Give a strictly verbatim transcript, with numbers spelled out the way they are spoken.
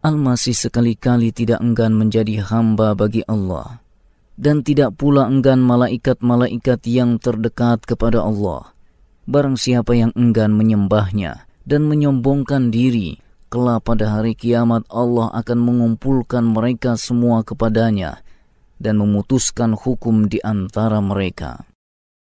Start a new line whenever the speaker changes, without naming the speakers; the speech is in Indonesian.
Al-Masih sekali-kali tidak enggan menjadi hamba bagi Allah, dan tidak pula enggan malaikat-malaikat yang terdekat kepada Allah. Barang siapa yang enggan menyembahnya dan menyombongkan diri, kelak pada hari kiamat Allah akan mengumpulkan mereka semua kepadanya dan memutuskan hukum di antara mereka.